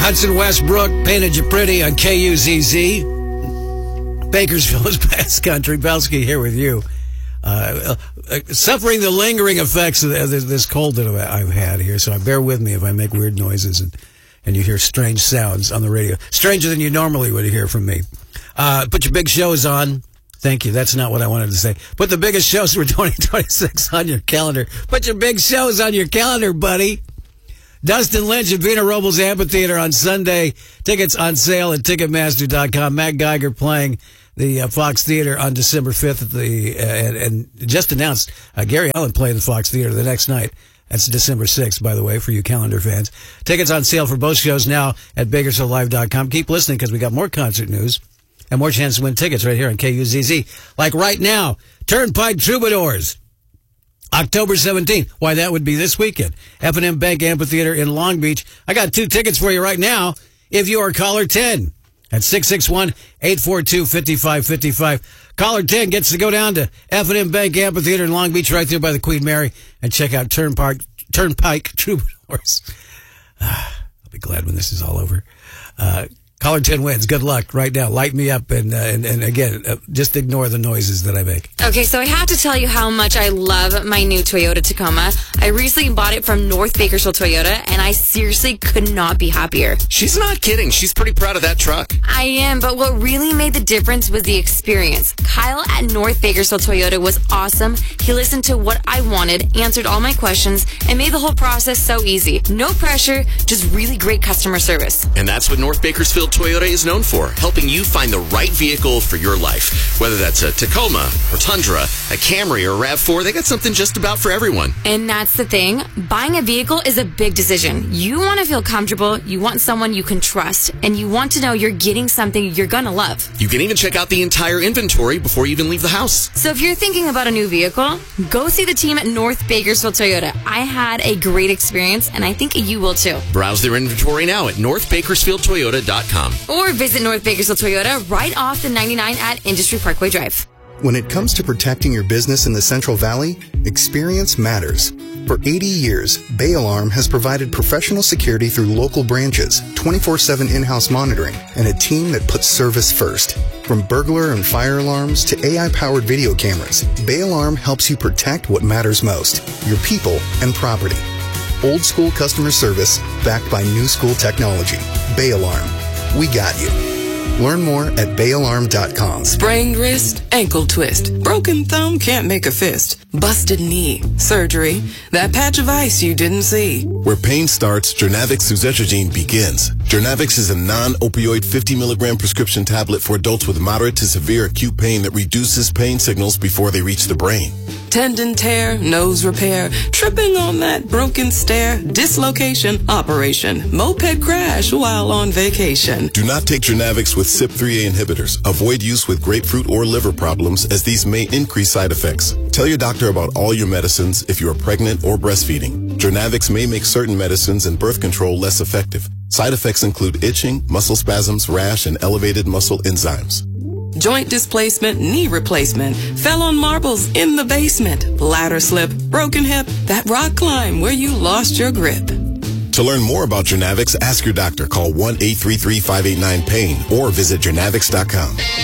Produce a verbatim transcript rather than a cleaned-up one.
Hudson Westbrook painted you pretty on K U Z Z. Bakersfield's best country. Belsky here with you. Uh, uh, suffering the lingering effects of this cold that I've had here, so bear with me if I make weird noises and, and you hear strange sounds on the radio. Stranger than you normally would hear from me. Uh, put your big shows on. Thank you. That's not what I wanted to say. Put the biggest shows for twenty twenty-six on your calendar. Put your big shows on your calendar, buddy. Dustin Lynch at Vina Robles Amphitheater on Sunday. Tickets on sale at Ticketmaster dot com. Matt Geiger playing the uh, Fox Theater on December fifth. At the uh, and, and just announced uh, Gary Allen playing the Fox Theater the next night. That's December sixth, by the way, for you calendar fans. Tickets on sale for both shows now at Bakersfield Live dot com. Keep listening because we got more concert news and more chance to win tickets right here on K U Z Z. Like right now, Turnpike Troubadours. October seventeenth. Why, that would be this weekend. F and M Bank Amphitheater in Long Beach. I got two tickets for you right now if you are caller ten at six six one, eight four two, five five five five. Caller ten gets to go down to F and M Bank Amphitheater in Long Beach right there by the Queen Mary and check out Turnpike, Turnpike Troubadours. I'll be glad when this is all over. Uh, Caller ten wins. Good luck right now. Light me up and, uh, and, and again, uh, just ignore the noises that I make. Okay, so I have to tell you how much I love my new Toyota Tacoma. I recently bought it from North Bakersfield Toyota, and I seriously could not be happier. She's not kidding. She's pretty proud of that truck. I am, but what really made the difference was the experience. Kyle at North Bakersfield Toyota was awesome. He listened to what I wanted, answered all my questions, and made the whole process so easy. No pressure, just really great customer service. And that's what North Bakersfield Toyota is known for, helping you find the right vehicle for your life. Whether that's a Tacoma or Tundra, a Camry or RAV four, they got something just about for everyone. And that's the thing. Buying a vehicle is a big decision. You want to feel comfortable, you want someone you can trust, and you want to know you're getting something you're going to love. You can even check out the entire inventory before you even leave the house. So if you're thinking about a new vehicle, go see the team at North Bakersfield Toyota. I had a great experience, and I think you will too. Browse their inventory now at North Bakersfield Toyota dot com. Or visit North Bakersfield Toyota right off the ninety-nine at Industry Parkway Drive. When it comes to protecting your business in the Central Valley, experience matters. For eighty years, Bay Alarm has provided professional security through local branches, twenty-four seven in-house monitoring, and a team that puts service first. From burglar and fire alarms to A I-powered video cameras, Bay Alarm helps you protect what matters most, your people and property. Old school customer service backed by new school technology. Bay Alarm. We got you. Learn more at Bay Alarm dot com. Sprained wrist, ankle twist, broken thumb can't make a fist, busted knee, surgery, that patch of ice you didn't see. Where pain starts, Jernavix suzetrigine begins. Jernavix is a non-opioid fifty milligram prescription tablet for adults with moderate to severe acute pain that reduces pain signals before they reach the brain. Tendon tear, nose repair, tripping on that broken stair, dislocation, operation, moped crash while on vacation. Do not take Jernavix with C Y P three A inhibitors. Avoid use with grapefruit or liver problems as these may increase side effects. Tell your doctor about all your medicines if you are pregnant or breastfeeding. Jernavix may make certain medicines and birth control less effective. Side effects include itching, muscle spasms, rash, and elevated muscle enzymes. Joint displacement, knee replacement, fell on marbles in the basement, ladder slip, broken hip, that rock climb where you lost your grip. To learn more about Jernavix, ask your doctor. Call one eight three three, five eight nine, PAIN or visit Jernavix dot com.